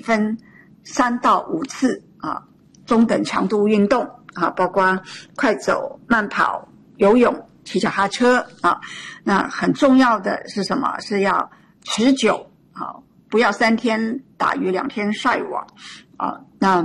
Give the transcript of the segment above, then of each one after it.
分3到5次啊，中等强度运动啊，包括快走、慢跑、游泳、骑脚踏车啊。那很重要的是什么？是要持久啊，不要3天打鱼2天晒网啊。那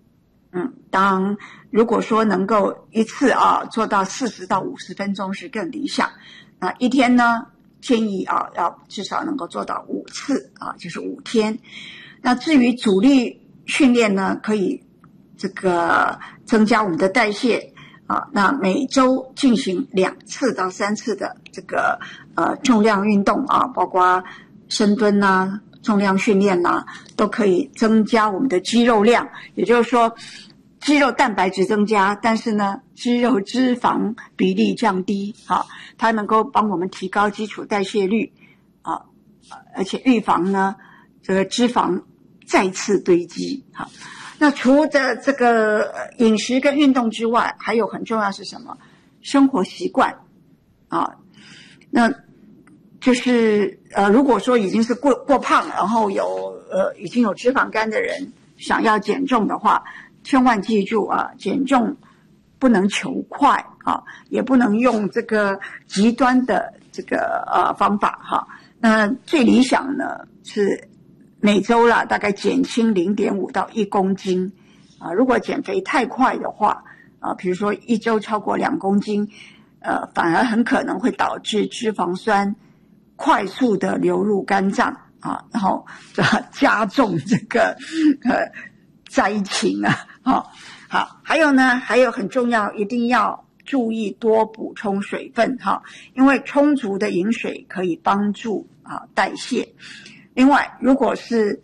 如果说能够一次啊做到40到50分钟是更理想。那一天呢，建议啊要至少能够做到5次啊，就是5天。那至于阻力训练呢，可以这个增加我们的代谢啊。那每周进行2次到3次的这个重量运动啊，包括深蹲啊、重量训练啊，都可以增加我们的肌肉量。也就是说，肌肉蛋白质增加，但是呢，肌肉脂肪比例降低啊，它能够帮我们提高基础代谢率啊，而且预防呢这个脂肪再次堆积啊。那除了这个饮食跟运动之外，还有很重要是什么？生活习惯啊。那就是如果说已经是过胖，然后已经有脂肪肝的人想要减重的话，千万记住啊，减重不能求快啊，也不能用这个极端的这个方法哈。那最理想呢是每周啦大概减轻0.5到1公斤啊。如果减肥太快的话啊，比如说1周超过2公斤，反而很可能会导致脂肪酸快速的流入肝脏啊，然后加重这个灾情啊。好，还有呢，还有很重要，一定要注意多补充水分哈，因为充足的饮水可以帮助代谢。另外，如果是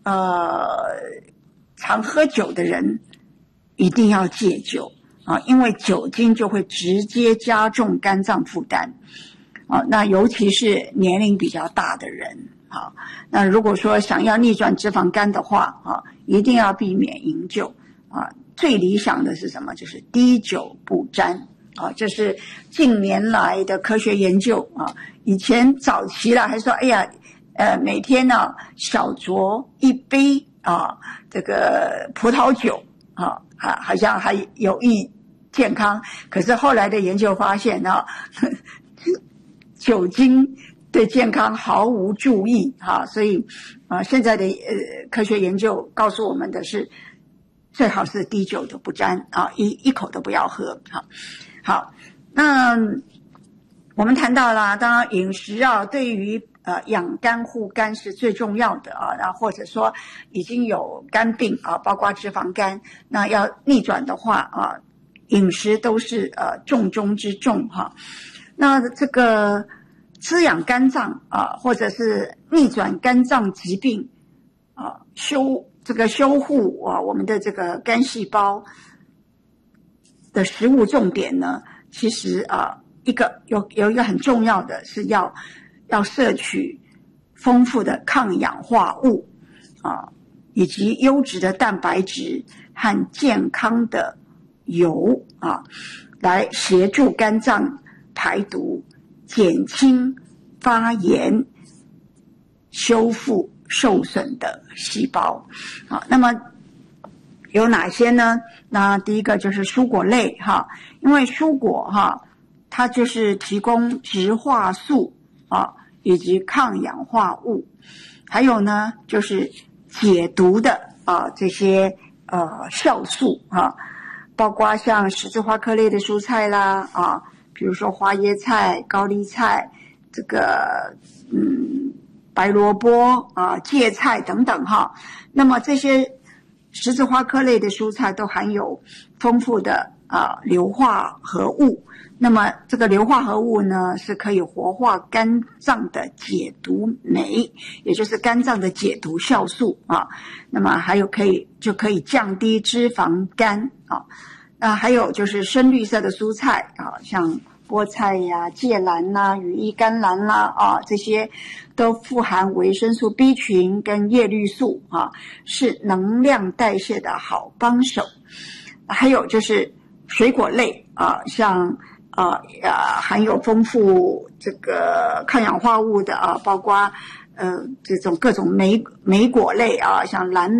常喝酒的人，一定要戒酒啊，因为酒精就会直接加重肝脏负担啊。那尤其是年龄比较大的人啊，那如果说想要逆转脂肪肝的话啊，一定要避免饮酒啊。最理想的是什么？就是滴酒不沾啊，这是近年来的科学研究啊。以前早期了还说，哎呀，每天呢小酌1杯啊，这个葡萄酒啊，好像还有益健康。可是后来的研究发现啊，酒精对健康毫无注意哈，所以现在的科学研究告诉我们的是，最好是滴酒都不沾啊，一口都不要喝。好，那我们谈到了，当然饮食啊，对于养肝护肝是最重要的啊。然后或者说已经有肝病啊，包括脂肪肝，那要逆转的话啊，饮食都是重中之重哈。那这个滋养肝脏啊，或者是逆转肝脏疾病啊，修护啊我们的这个肝细胞的食物重点呢，其实有一个很重要的是要摄取丰富的抗氧化物啊，以及优质的蛋白质和健康的油啊，来协助肝脏排毒、减轻发炎、修复受损的细胞。好，那么有哪些呢？那第一个就是蔬果类哈，因为蔬果哈，它就是提供植化素啊，以及抗氧化物，还有呢就是解毒的这些酵素啊，包括像十字花科类的蔬菜啦啊，比如说花椰菜、高丽菜，这个白萝卜啊、芥菜等等哈。那么这些十字花科类的蔬菜都含有丰富的硫化合物。那么这个硫化合物呢，是可以活化肝脏的解毒酶，也就是肝脏的解毒酵素啊。那么还有可以降低脂肪肝啊。那还有就是深绿色的蔬菜啊，像菠菜呀、芥蓝啦、羽衣甘蓝啦这些都富含维生素 B 群跟叶绿素啊，是能量代谢的好帮手。还有就是水果类啊，像含有丰富这个抗氧化物的包括这种各种莓果类啊，像蓝